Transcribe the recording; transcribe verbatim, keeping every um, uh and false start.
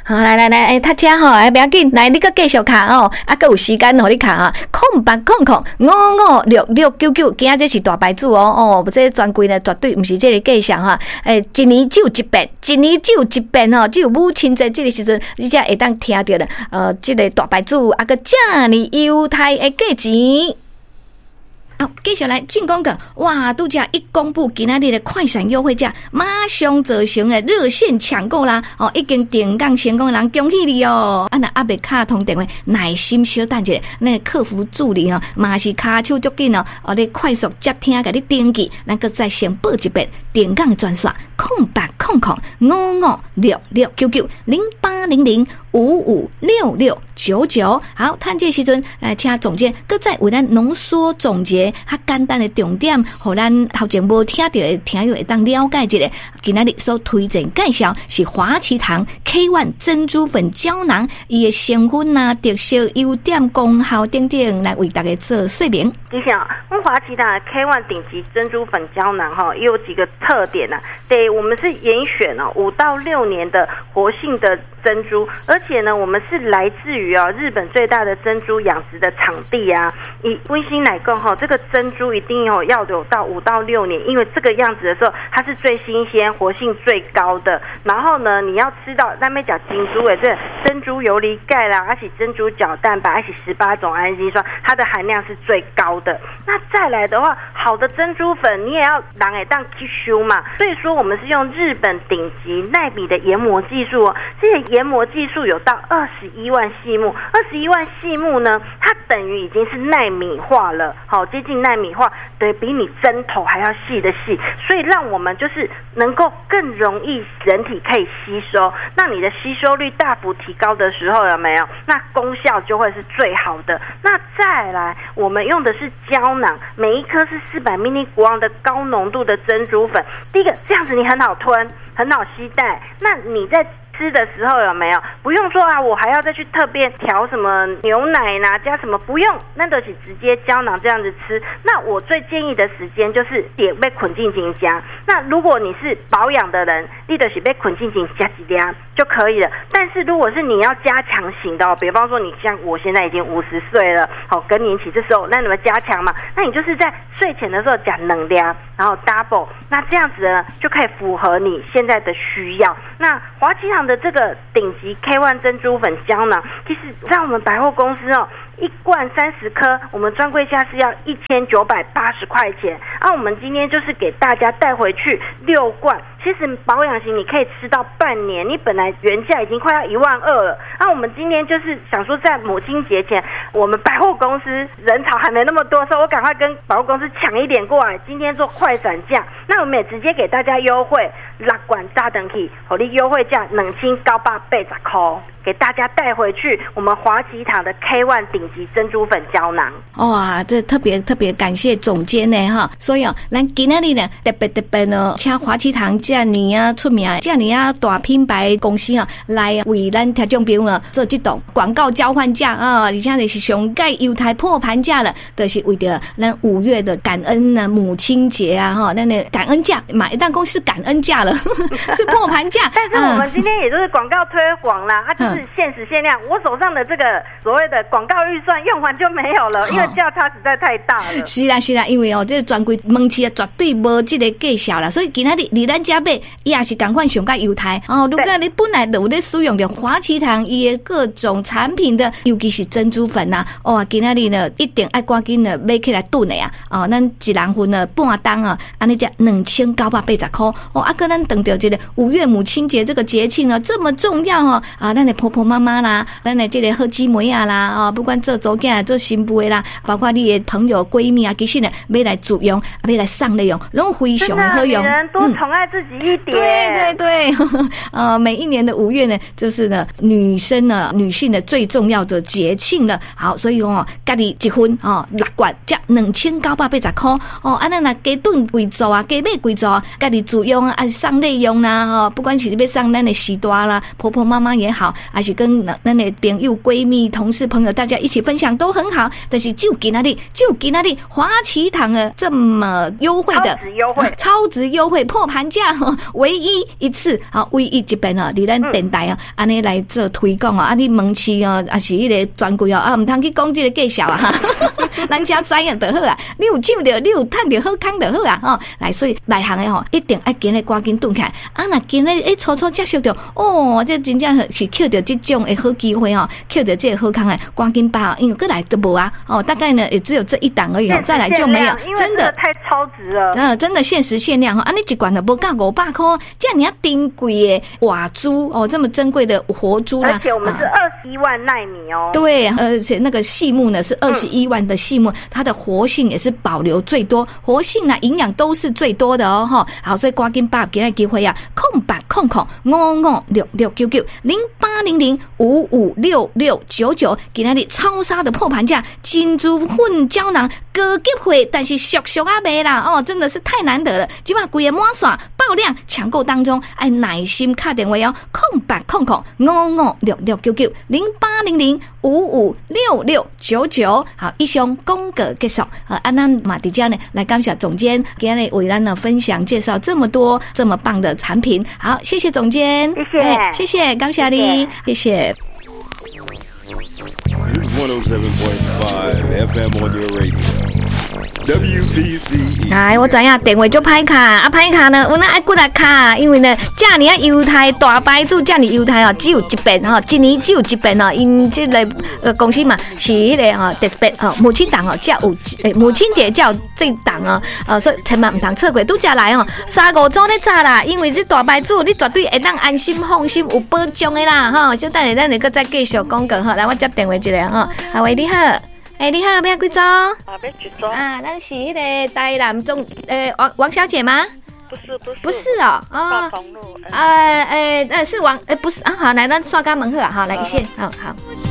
好，来来来，哎，读车吼，哎，不要紧，来你个继续卡哦，啊，搁有时间互你卡啊，空八空空五五六六九九，今仔这是大牌子哦，哦，这专柜呢绝对不是这个介绍哈，诶，一年只有一遍，一年只有一遍吼，只有母亲节这个时阵，你才会当听到了，呃，这个大牌子啊个这么优待的价钱。好，继续来进广告。哇，拄则一公布今仔日的快闪优惠价，马上造成的热线抢购啦！哦，已经定岗成功的人，恭喜你哦！啊，那阿伯卡通电话，耐心小等一下，那客服助理哦，嘛是卡手足紧哦，哦，你快速接听，给你登记，咱个再先报一遍定岗的专线：空八空空五五六六九九零八零零五五六六九九。好，趁这时阵来请总监，搁再为咱浓缩总结。较简单的重点，互咱头前无听到的听友会当了解一下。今仔日所推荐介绍是华旗堂 K 一 珍珠粉胶囊，伊的成分啊、特色、优点、功效等等，来为大家做说明。 你想，我们华旗堂 K 一 顶级珍珠粉胶囊哈，也有几个特点啊。对，我们是严选哦五到六年的活性的珍珠，而且呢，我们是来自于哦日本最大的珍珠养殖的场地啊。以温馨来讲哈，这个珍珠一定有要有到五到六年，因为这个样子的时候，它是最新鲜、活性最高的。然后呢，你要吃到那边讲金珠诶，这珍珠游离钙啦，而且珍珠角蛋白，而且十八种氨基酸，它的含量是最高的。那再来的话，好的珍珠粉你也要人会当吸收嘛，所以说我们是用日本顶级奈米的研磨技术哦，这些研磨技术有到二十一万细目，二十一万细目呢，它等于已经是奈米化了，好接近奈米化，对比你针头还要细的细，所以让我们就是能够更容易人体可以吸收，那你的吸收率大幅提高的时候有没有？那功效就会是最好的。那再来，我们用的是胶囊，每一颗是四百 毫米格的高浓度的珍珠粉。第一个，这样子你很好吞，很好携带。那你在吃的时候有没有不用说啊，我还要再去特别调什么牛奶啦，加什么不用，那都是直接胶囊这样子吃。那我最建议的时间就是也被捆进进加。那如果你是保养的人，你就是被捆进进加几粒就可以了。但是如果是你要加强型的哦，比方说你像我现在已经五十岁了，好更年期这时候，那你们加强嘛？那你就是在睡前的时候加能量，然后 double， 那这样子呢就可以符合你现在的需要。那华旗堂的这个顶级 K 一 珍珠粉胶囊，其实在我们百货公司哦，一罐三十颗，我们专柜价是要一千九百八十块钱。啊，我们今天就是给大家带回去六罐。其实保养型你可以吃到半年，你本来原价已经快要一万二了。那、啊、我们今天就是想说，在母亲节前，我们百货公司人潮还没那么多，所以我赶快跟百货公司抢一点过来，今天做快闪价。那我们也直接给大家优惠，六罐大等起，火力优惠价两千九百八十块，给大家带回去我们华旗堂的 K 一 顶级珍珠粉胶囊。 哇，这特别特别感谢总监呢哈！所以哦，咱今天呢特别特别呢，请华旗堂这么啊出名、这么啊大品牌公司啊，来为咱听众朋友啊做这种广告交换价啊，而且就是上盖优待破盘价了，就是为了咱五月的感恩啊、母亲节啊哈，那那感恩价，买一档公司感恩价了，是破盘价。 但是我们今天也就是广告推广啦，它、啊、就是限时限量。我手上的这个所谓的广告预算用完就没有了，因为价差实在太大了。 是啦是啦，因为哦，这个专柜门市啊绝对无这个介绍啦，所以今仔日离咱家买也是赶快上盖优待哦。如果你本来就有在使用的华旗堂伊的各种产品的，尤其是珍珠粉呐、啊，哇，今仔日呢一定爱赶紧的买起来炖的呀。哦，咱一人份呢半当啊，安尼只两千九百八十块哦。啊，跟咱等到这个五月母亲节这个节庆啊，这么重要哦啊，咱的婆婆妈妈啦，咱的这个好姊妹啊啦，哦，不管做祖囝做新妇的啦，包括你的朋友闺蜜啊，其实呢要来主用，要来送的用，拢非常的好用。 女人多宠爱自己一点。嗯、 对对对，呃，每一年的五月呢，就是呢女生呢女性的最重要的节庆了。好，所以哦，家己一份哦，六罐加两千九百八十块哦，安尼那加炖贵族啊，加买贵族啊，家己自用啊，送上内容啦，哈，不管是要上咱的时段啦，婆婆妈妈也好，还是跟咱的朋友、闺蜜、同事、朋友大家一起分享都很好。但是就给那里，就给那里华旗堂的这么优惠的超值优惠， 超值优惠破盘价，唯一一次，好，唯一一遍啊，伫咱电台啊，安尼来做推广啊，啊，你问起哦，啊是迄个专柜哦，啊，唔通去讲这个介绍啊，人家知影就好啊，你有抢着，你有趁着好康就好啊，哦，来，所以内行的吼，一定爱今日赶紧蹲起来，啊，若今日一初初接触到，哦，这真正是捡到这种的好机会哦，捡到这个好康的，赶紧把，因为过来都无啊，哦，大概呢也只有这一档而已，再来就没有，真的太超值了， 嗯、呃，真的限时限量哈，啊，你一罐的不到五百块，这样你要珍贵的瓦猪哦，这么珍贵的活猪啦， 而且我们是二十一万纳米哦， 对，而且那个细木呢是二十一万的细木，嗯，它的活性也是保留最多，活性啊营养都是最多的哦哈。好，所以赶紧把给他机会啊，空八空空五五六六九九零八零零五五六六九九，给那里超杀的破盘价，金珠混胶囊高级货，但是俗俗啊卖啦哦，真的是太难得了，今晚规个满线爆量抢购当中，爱耐心打电话哦，空八空空五五六六九九零八零零五五六六九九。好，以上广告结束。呃，安咱马迪家呢来感谢总监今天为咱呢分享介绍这么多这么棒的产品。好，谢谢总监， 谢谢， 哎、谢谢，感谢你，谢谢。 This is one oh seven point five F M on your radio.W P C E 哎，我知影电话就歹卡啊，歹卡呢，我那爱骨力卡，因为呢，这尼啊犹太大牌子，这尼犹太哦，只有一遍哈，一年只有一遍哦，因这个呃公司嘛是迄个哈特别哦，母亲档哦，才有诶，母亲节才有这档哦，呃，所以千万唔通错过，拄则来哦，三五周咧早啦，因为这大牌子你绝对会当安心放心有保障的啦，哈，小等下咱就搁再继续广告哈，来我接电话一下哈，啊喂，你好。哎、欸，你好，要几组？ 啊，要几组？ 啊，咱是迄个台南中，呃，王王小姐吗？ 不是，不是， 不是哦，哦， 公路， 呃，呃，呃，是王，呃，不是啊，好，来，咱刷家门口啊，好，来一线，好好。